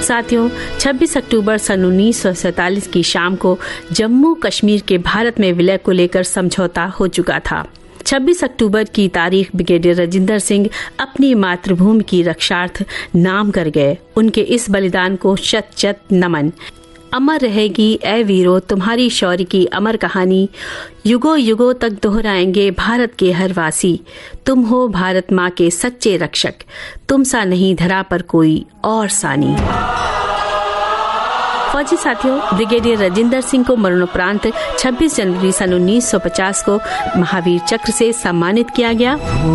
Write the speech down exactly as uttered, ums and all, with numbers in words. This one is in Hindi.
साथियों, छब्बीस अक्टूबर सन उन्नीस सौ सैतालीस की शाम को जम्मू कश्मीर के भारत में विलय को लेकर समझौता हो चुका था। छब्बीस अक्टूबर की तारीख ब्रिगेडियर राजिंदर सिंह अपनी मातृभूमि की रक्षार्थ नाम कर गए। उनके इस बलिदान को शत शत नमन। अमर रहेगी ए वीरो तुम्हारी शौर्य की अमर कहानी, युगों युगों तक दोहराएंगे भारत के हर वासी। तुम हो भारत माँ के सच्चे रक्षक, तुम सा नहीं धरा पर कोई और सानी। फौजी साथियों, ब्रिगेडियर राजिंदर सिंह को मरणोपरांत छब्बीस जनवरी सन उन्नीस सौ पचास को महावीर चक्र से सम्मानित किया गया।